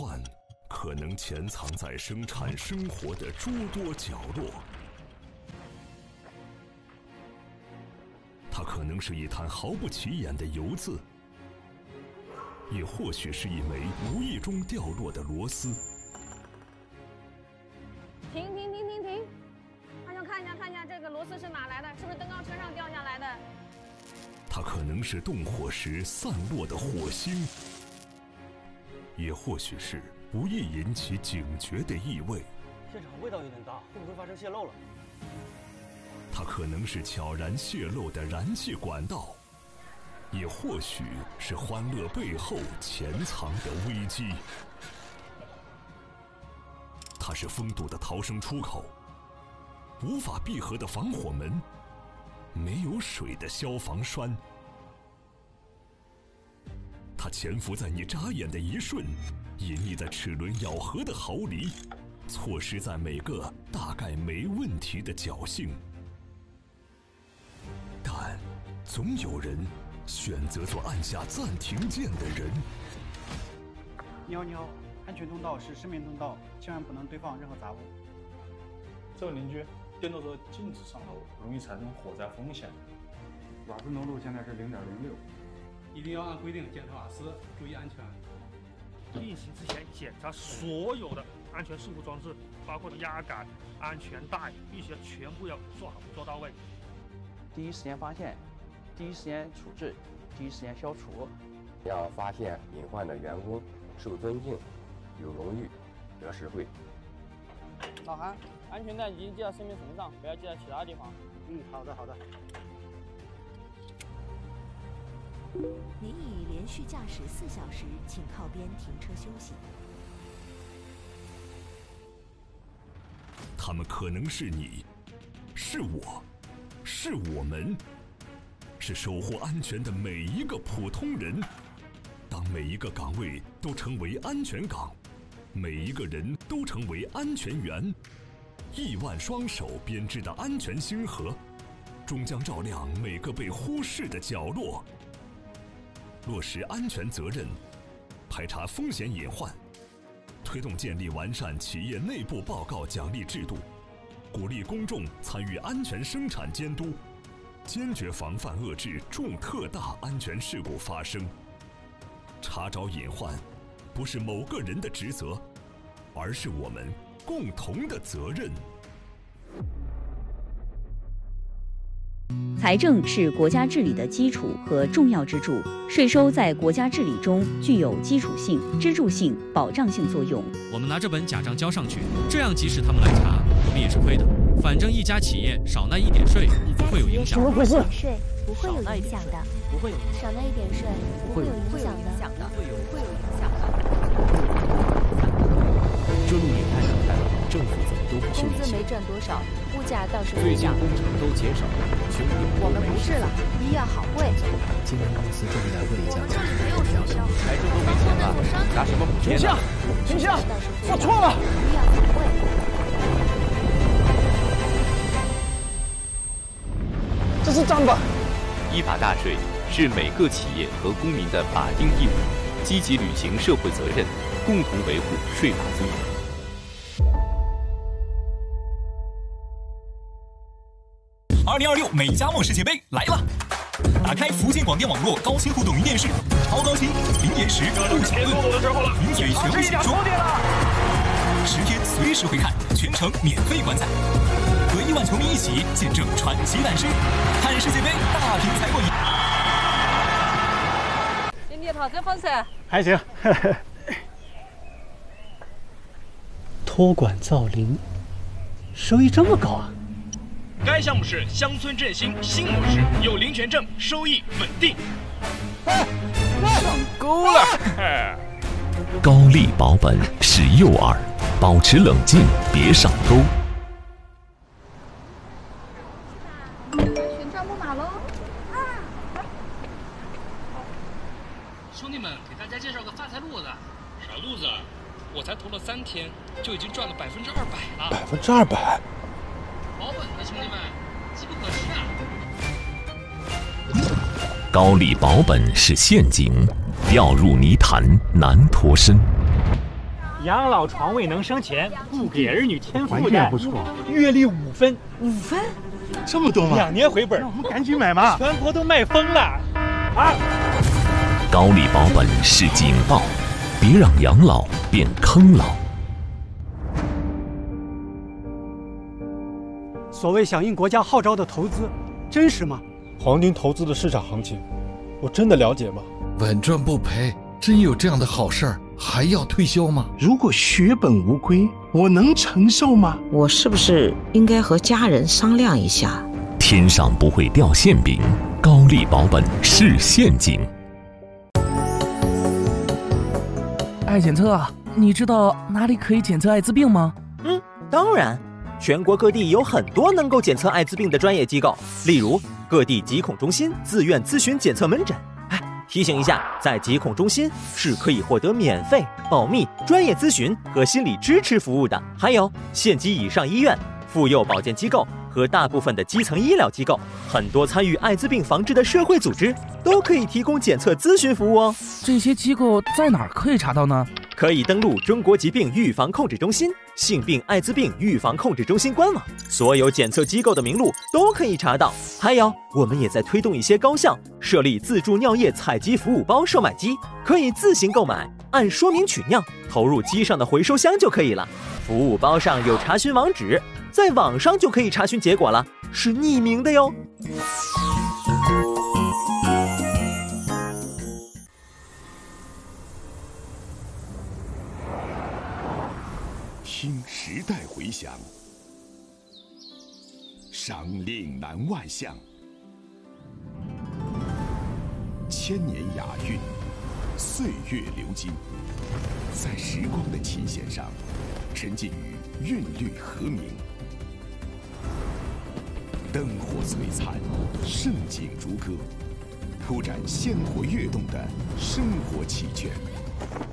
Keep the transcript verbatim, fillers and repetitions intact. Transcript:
患可能潜藏在生产生活的诸多角落。它可能是一滩毫不起眼的油渍，也或许是一枚无意中掉落的螺丝。 停停停停停！大家看一下，看一下这个螺丝是哪来的？是不是登高车上掉下来的？ 它可能是动火时散落的火星，也或许是不易引起警觉的异味。 现场味道有点大，会不会发生泄漏了？ 它可能是悄然泄漏的燃气管道，也或许是欢乐背后潜藏的危机。它是封堵的逃生出口，无法闭合的防火门，没有水的消防栓。它潜伏在你眨眼的一瞬，隐匿在齿轮咬合的毫厘，错失在每个大概没问题的侥幸。但总有人选择做按下暂停键的人。 你好，你好，安全通道是生命通道，千万不能堆放任何杂物。 这位邻居，电动车禁止上楼，容易产生火灾风险。 瓦斯浓度现在是零点零六， 一定要按规定检查瓦斯，注意安全。 运行之前检查所有的安全事故装置，包括压杆、安全带，必须要全部要做好做到位。 第一时间发现，第一时间处置，第一时间消除。 要发现隐患的员工受尊敬、有荣誉、得实惠。 老韩，安全带已经系到生命绳上，不要系在其他地方。 嗯，好的好的。 您已连续驾驶四小时，请靠边停车休息。 他们可能是你，是我，是我们，是守护安全的每一个普通人。当每一个岗位都成为安全岗，每一个人都成为安全员，亿万双手编织的安全星河，终将照亮每个被忽视的角落。落实安全责任，排查风险隐患，推动建立完善企业内部报告奖励制度，鼓励公众参与安全生产监督，坚决防范遏制重特大安全事故发生。查找隐患，不是某个人的职责，而是我们共同的责任。 财政是国家治理的基础和重要支柱，税收在国家治理中具有基础性、支柱性、保障性作用。 我们拿这本假账交上去，这样即使他们来查，我们也是亏的。反正一家企业少纳一点税不会有影响。 怎么回事？税不会有影响的， 不会有影响。 少纳一点税不会有影响的， 不会有不会有影响的。 这路也太难开了，政府怎么都不修一些。 工资没赚多少，物价倒是最近没涨。 工程都减少了，穷人我们不是了，医药好贵。 今天公司终于来问一下， 这里没有学校， 财政都没钱了，拿什么补贴？ 停下，停下，我错了。 医药很贵。 这是账本。 依法纳税是每个企业和公民的法定义务，积极履行社会责任，共同维护税法尊严。 二零二六美加墨世界杯来了！打开福建广电网络高清互动云电视，超高清、零延时、不抢论，名嘴全部解说，十天随时回看，全程免费观赛，和亿万球迷一起见证传奇诞生，看世界杯大屏才过瘾。 今天讨这份噻， 还行。托管造林，收益这么高啊！ 该项目是乡村振兴新模式，有林权证，收益稳定。 上钩了！ 高利保本是诱饵，保持冷静，别上钩。 选账木马喽！ 兄弟们，给大家介绍个发财路子。啥路子？我才投了三天，就已经赚了百分之二百了。 百分之二百？ 保本的兄弟们，机不可失啊！ 高利保本是陷阱，掉入泥潭难脱身。 养老床位能生钱，不给儿女添负环境担。 也不错， 月利五分， 五分， 这么多吗？ 两年回本， 那我们赶紧买嘛！ 全国都卖疯了啊！ 高利保本是警报，别让养老变坑老。 所谓响应国家号召的投资，真实吗？ 黄金投资的市场行情，我真的了解吗？ 稳赚不赔，真有这样的好事儿，还要推销吗？ 如果血本无归，我能承受吗？ 我是不是应该和家人商量一下？ 天上不会掉馅饼，高利保本是陷阱。 爱检测啊，你知道哪里可以检测艾滋病吗？ 嗯，当然。全国各地有很多能够检测艾滋病的专业机构，例如各地疾控中心自愿咨询检测门诊。哎，提醒一下，在疾控中心是可以获得免费、保密、专业咨询和心理支持服务的。还有县级以上医院、妇幼保健机构和大部分的基层医疗机构，很多参与艾滋病防治的社会组织都可以提供检测咨询服务哦。 这些机构在哪儿可以查到呢？ 可以登录中国疾病预防控制中心、性病艾滋病预防控制中心官网，所有检测机构的名录都可以查到。还有，我们也在推动一些高校设立自助尿液采集服务包售卖机，可以自行购买，按说明取尿，投入机上的回收箱就可以了。服务包上有查询网址，在网上就可以查询结果了，是匿名的哟。 听时代回响，赏岭南外向，千年雅韵，岁月流金，在时光的琴弦上，沉浸于韵律和鸣。灯火璀璨，盛景如歌，铺展鲜活跃动的生活奇卷。